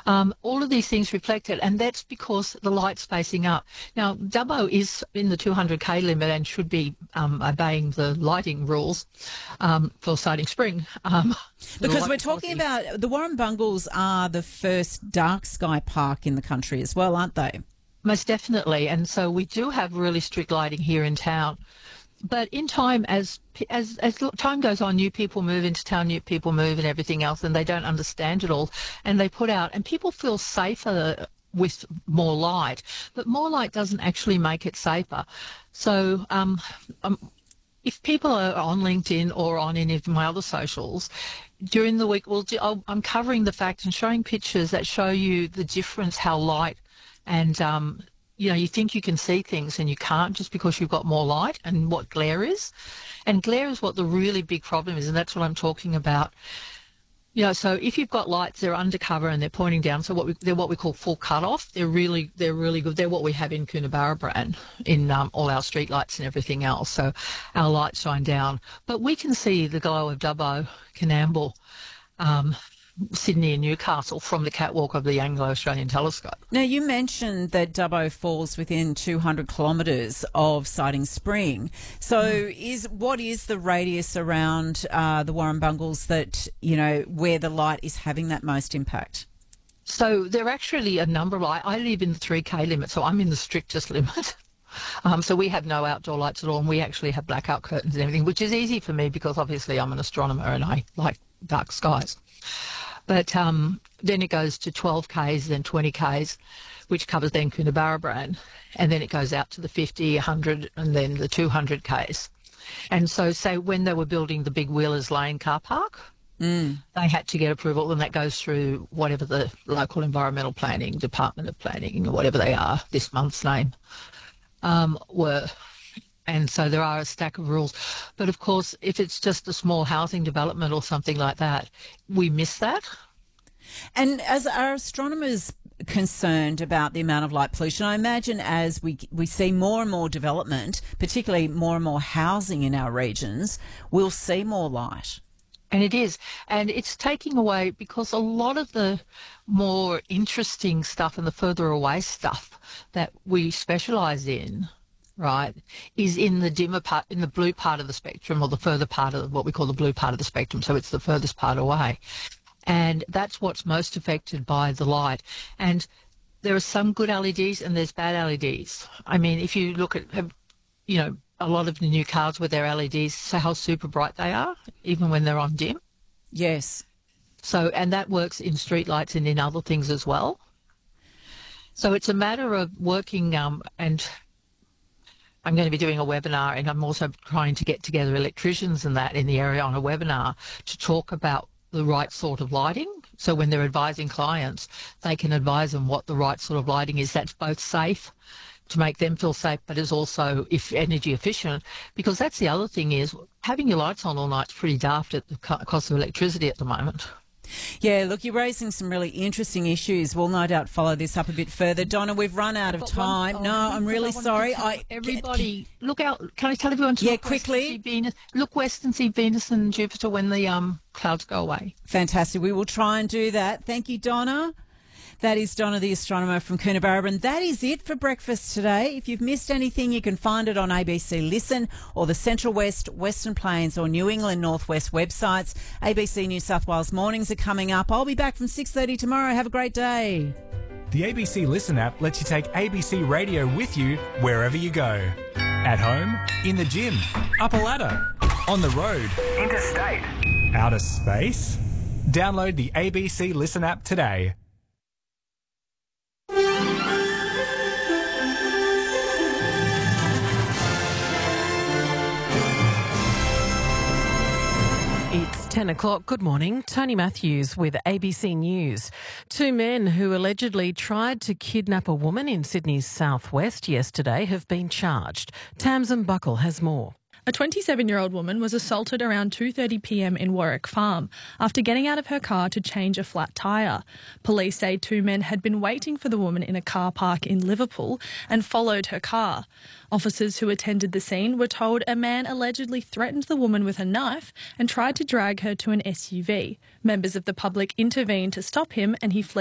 All of these things reflect it, and that's because the light's facing up. Now, Dubbo is in the 200k limit and should be obeying the lighting rules for Siding Spring. Because we're talking about the Warrumbungles are the first dark sky park in the country as well, aren't they? Most definitely, and so we do have really strict lighting here in town. But in time, as time goes on, new people move into town, new people move and everything else, and they don't understand it all, and they put out, and people feel safer with more light, but more light doesn't actually make it safer. So if people are on LinkedIn or on any of my other socials, during the week, I'm covering the fact and showing pictures that show you the difference, how light and you think you can see things and you can't just because you've got more light, and what glare is. And glare is what the really big problem is, and that's what I'm talking about. So if you've got lights, they're undercover and they're pointing down. So they're what we call full cut-off. They're really good. They're what we have in Coonabarabran in all our street lights and everything else. So our lights shine down. But we can see the glow of Dubbo, Coonamble, Sydney and Newcastle from the catwalk of the Anglo-Australian Telescope. Now, you mentioned that Dubbo falls within 200 kilometres of Siding Spring. So what is the radius around the Warrumbungles that, where the light is having that most impact? So there are actually a number of I live in the 3K limit, so I'm in the strictest limit. So we have no outdoor lights at all, and we actually have blackout curtains and everything, which is easy for me because obviously I'm an astronomer and I like dark skies. But then it goes to 12Ks, then 20Ks, which covers then Coonabarabran, and then it goes out to the 50, 100, and then the 200Ks. And so, say, when they were building the big Wheelers Lane car park, they had to get approval, and that goes through whatever the local environmental planning, Department of Planning, or whatever they are, this month's name, were. And so there are a stack of rules. But, of course, if it's just a small housing development or something like that, we miss that. And as are astronomers concerned about the amount of light pollution? I imagine as we see more and more development, particularly more and more housing in our regions, we'll see more light. And it is. And it's taking away, because a lot of the more interesting stuff and the further away stuff that we specialise in, right, is in the dimmer part, in the blue part of the spectrum, or the further part of what we call the blue part of the spectrum. So it's the furthest part away. And that's what's most affected by the light. And there are some good LEDs and there's bad LEDs. I mean, if you look at, a lot of the new cars with their LEDs, so how super bright they are, even when they're on dim. Yes. So, and that works in street lights and in other things as well. So it's a matter of working, and I'm going to be doing a webinar, and I'm also trying to get together electricians and that in the area on a webinar to talk about the right sort of lighting. So when they're advising clients, they can advise them what the right sort of lighting is that's both safe, to make them feel safe, but is also energy efficient. Because that's the other thing, is having your lights on all night is pretty daft at the cost of electricity at the moment. Yeah, look, you're raising some really interesting issues. We'll no doubt follow this up a bit further. Donna, we've run out of time. No, I'm really sorry. Everybody, look out. Can I tell everyone to look quickly? Look west and see Venus and Jupiter when the clouds go away. Fantastic. We will try and do that. Thank you, Donna. That is Donna, the astronomer from Coonabarabran. That is it for breakfast today. If you've missed anything, you can find it on ABC Listen or the Central West, Western Plains or New England Northwest websites. ABC New South Wales mornings are coming up. I'll be back from 6:30 tomorrow. Have a great day. The ABC Listen app lets you take ABC Radio with you wherever you go. At home, in the gym, up a ladder, on the road, interstate, outer space. Download the ABC Listen app today. It's 10 o'clock. Good morning. Tony Matthews with ABC News. Two men who allegedly tried to kidnap a woman in Sydney's southwest yesterday have been charged. Tamsin Buckle has more. A 27-year-old woman was assaulted around 2:30 p.m. in Warwick Farm after getting out of her car to change a flat tyre. Police say two men had been waiting for the woman in a car park in Liverpool and followed her car. Officers who attended the scene were told a man allegedly threatened the woman with a knife and tried to drag her to an SUV. Members of the public intervened to stop him and he fled